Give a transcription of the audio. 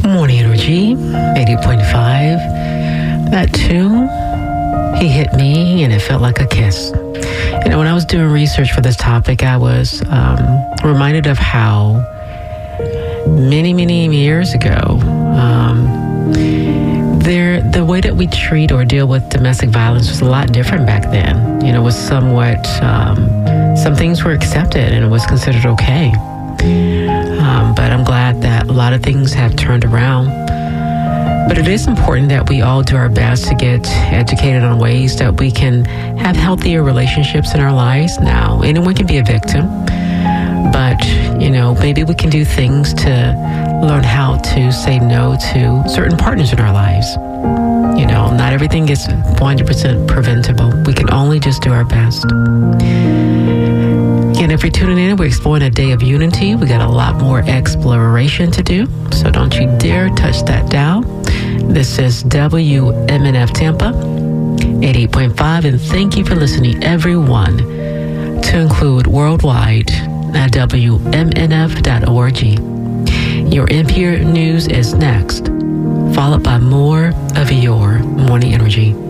Morning Energy, 80.5. That tune, he hit me and it felt like a kiss. You know, when I was doing research for this topic, I was reminded of how many years ago, the way that we treat or deal with domestic violence was a lot different back then. You know, it was somewhat, some things were accepted and it was considered okay. But I'm glad that a lot of things have turned around. But it is important that we all do our best to get educated on ways that we can have healthier relationships in our lives. Now, anyone can be a victim, but, you know, maybe we can do things to learn how to say no to certain partners in our lives. You know, not everything is 100% preventable. We can only just do our best. And if you're tuning in, we're exploring a day of unity. We got a lot more exploration to do, so don't you dare touch that dial. This is WMNF Tampa, 88.5, and thank you for listening, everyone, to include worldwide at WMNF.org. Your NPR News is next, followed by more of your Morning Energy.